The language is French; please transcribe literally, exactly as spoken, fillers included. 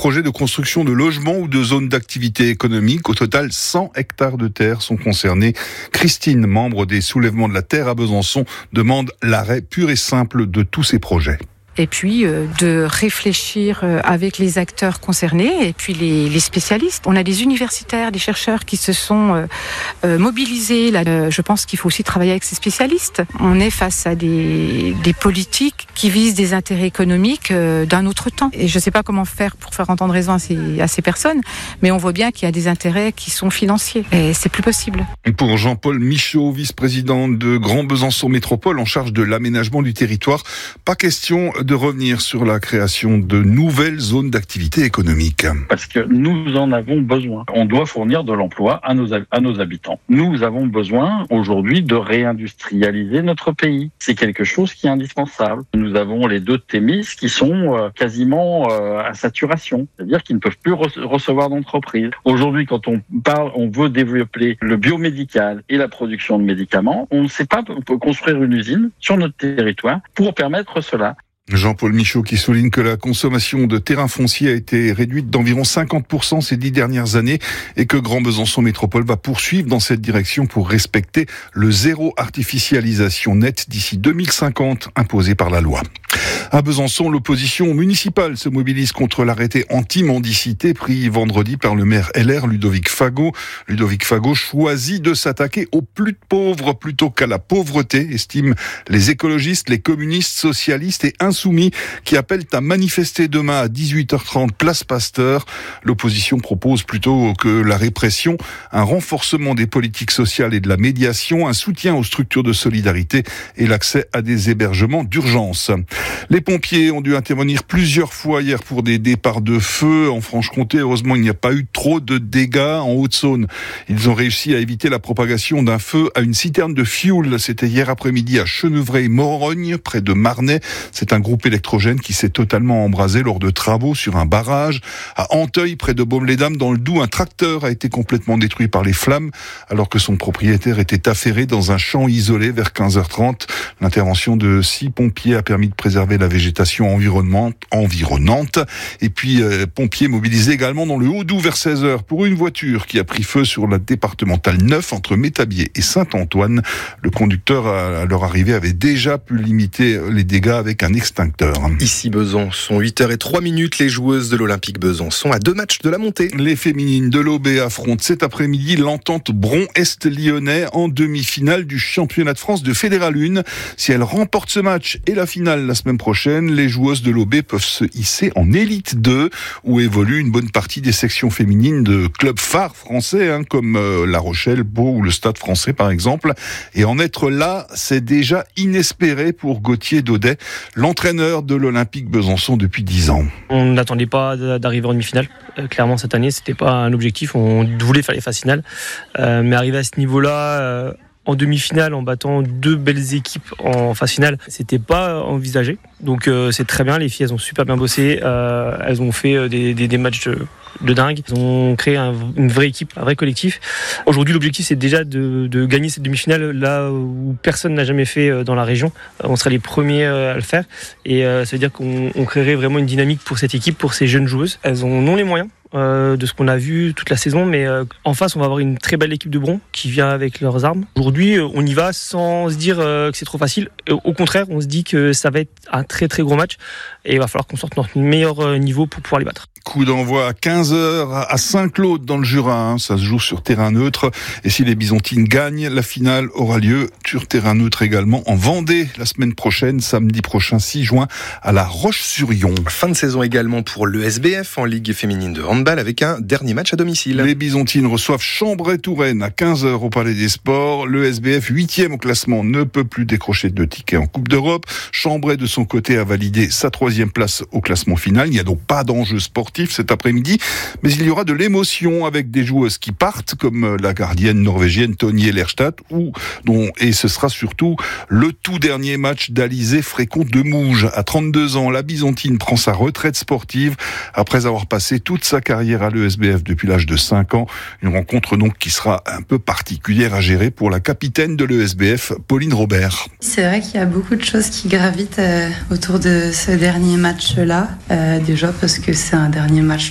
projets de construction de logements ou de zones d'activité économique. Au total, cent hectares de terre sont concernés. Christine, membre des Soulèvements de la Terre à Besançon, demande l'arrêt pur et simple de tous ces projets. Et puis euh, de réfléchir euh, avec les acteurs concernés et puis les, les spécialistes. On a des universitaires, des chercheurs qui se sont euh, euh, mobilisés. Là, euh, je pense qu'il faut aussi travailler avec ces spécialistes. On est face à des, des politiques qui visent des intérêts économiques euh, d'un autre temps. Et je ne sais pas comment faire pour faire entendre raison à ces, à ces personnes, mais on voit bien qu'il y a des intérêts qui sont financiers. Et c'est plus possible. Pour Jean-Paul Michaud, vice-président de Grand Besançon Métropole en charge de l'aménagement du territoire, pas question de revenir sur la création de nouvelles zones d'activité économique. Parce que nous en avons besoin. On doit fournir de l'emploi à nos, à nos habitants. Nous avons besoin aujourd'hui de réindustrialiser notre pays. C'est quelque chose qui est indispensable. Nous avons les deux T M I S qui sont euh, quasiment euh, à saturation, c'est-à-dire qu'ils ne peuvent plus re- recevoir d'entreprises. Aujourd'hui, quand on parle, on veut développer le biomédical et la production de médicaments, on ne sait pas construire une usine sur notre territoire pour permettre cela. Jean-Paul Michaud qui souligne que la consommation de terrains fonciers a été réduite d'environ cinquante pour cent ces dix dernières années et que Grand Besançon Métropole va poursuivre dans cette direction pour respecter le zéro artificialisation nette d'ici deux mille cinquante imposé par la loi. À Besançon, l'opposition municipale se mobilise contre l'arrêté anti-mendicité pris vendredi par le maire L R Ludovic Fagot. Ludovic Fagot choisit de s'attaquer aux plus pauvres plutôt qu'à la pauvreté, estiment les écologistes, les communistes, socialistes et insoumis qui appellent à manifester demain à dix-huit heures trente place Pasteur. L'opposition propose plutôt que la répression, un renforcement des politiques sociales et de la médiation, un soutien aux structures de solidarité et l'accès à des hébergements d'urgence. Les pompiers ont dû intervenir plusieurs fois hier pour des départs de feu en Franche-Comté. Heureusement, il n'y a pas eu trop de dégâts en Haute-Saône. Ils ont réussi à éviter la propagation d'un feu à une citerne de fioul. C'était hier après-midi à Chenevray-Morogne, près de Marnay. C'est un groupe électrogène qui s'est totalement embrasé lors de travaux sur un barrage. À Anteuil, près de Baume-les-Dames, dans le Doubs, un tracteur a été complètement détruit par les flammes alors que son propriétaire était affairé dans un champ isolé vers quinze heures trente. L'intervention de six pompiers a permis de préserver la végétation environnante. Et puis, euh, pompiers mobilisés également dans le Haut-Doubs vers seize heures pour une voiture qui a pris feu sur la départementale neuf entre Métabier et Saint-Antoine. Le conducteur, à leur arrivée, avait déjà pu limiter les dégâts avec un extincteur. Ici Besançon, huit heures zéro trois, les joueuses de l'Olympique Besançon à deux matchs de la montée. Les féminines de l'O B affrontent cet après-midi l'Entente Bron-Est lyonnais en demi-finale du championnat de France de Fédéral un. Si elles remportent ce match et la finale la semaine prochaine, les joueuses de l'O B peuvent se hisser en élite deux, où évolue une bonne partie des sections féminines de clubs phares français, hein, comme euh, La Rochelle, Pau ou le Stade français par exemple. Et en être là, c'est déjà inespéré pour Gauthier Daudet, l'entraîneur de l'Olympique Besançon depuis dix ans. On n'attendait pas d'arriver en demi-finale. Euh, clairement, cette année, c'était pas un objectif. On voulait faire les phases finales. Euh, mais arriver à ce niveau-là, euh, en demi-finale, en battant deux belles équipes en phase finale, c'était pas envisagé. Donc euh, c'est très bien, les filles, elles ont super bien bossé. Euh, elles ont fait des, des, des matchs de, de dingue. Elles ont créé un, une vraie équipe, un vrai collectif. Aujourd'hui, l'objectif, c'est déjà de, de gagner cette demi-finale là où personne n'a jamais fait dans la région. On serait les premiers à le faire. Et euh, ça veut dire qu'on on créerait vraiment une dynamique pour cette équipe, pour ces jeunes joueuses. Elles en ont les moyens. Euh, de ce qu'on a vu toute la saison, mais euh, en face on va avoir une très belle équipe de Bron qui vient avec leurs armes. Aujourd'hui euh, on y va sans se dire euh, que c'est trop facile, euh, au contraire on se dit que ça va être un très très gros match et il va falloir qu'on sorte notre meilleur niveau pour pouvoir les battre. Coup d'envoi à quinze heures à Saint-Claude dans le Jura, hein. Ça se joue sur terrain neutre et si les Byzantines gagnent, la finale aura lieu sur terrain neutre également en Vendée la semaine prochaine, samedi prochain six juin à La Roche-sur-Yon. Fin de saison également pour l'E S B F en Ligue féminine de handball avec un dernier match à domicile. Les Byzantines reçoivent Chambray-Touraine à quinze heures au Palais des Sports. L'E S B F huitième au classement ne peut plus décrocher de tickets en Coupe d'Europe. Chambray de son côté a validé sa troisième place au classement final. Il n'y a donc pas d'enjeu sportif cet après-midi, mais il y aura de l'émotion avec des joueuses qui partent, comme la gardienne norvégienne Tonje Lerstad, ou dont et ce sera surtout le tout dernier match d'Alizé Frécon de Mouge. À trente-deux ans, la Byzantine prend sa retraite sportive après avoir passé toute sa carrière à l'E S B F depuis l'âge de cinq ans. Une rencontre donc qui sera un peu particulière à gérer pour la capitaine de l'E S B F, Pauline Robert. C'est vrai qu'il y a beaucoup de choses qui gravitent euh, autour de ce dernier match-là. Euh, déjà parce que c'est un dernier match